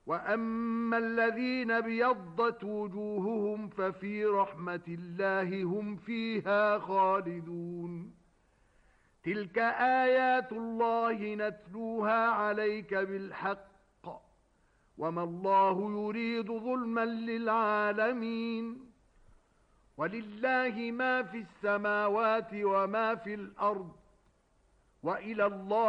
وَأَمَّا الَّذِينَ ابْيَضَّتْ وُجُوهُهُمْ فَفِي رَحْمَةِ اللَّهِ هُمْ فِيهَا خَالِدُونَ تِلْكَ آيَاتُ اللَّهِ نَتْلُوهَا عَلَيْكَ بِالْحَقِّ وَمَا اللَّهُ يُرِيدُ ظُلْمًا لِلْعَالَمِينَ وَلِلَّهِ مَا فِي السَّمَاوَاتِ وَمَا فِي الْأَرْضِ وَإِلَى اللَّهِ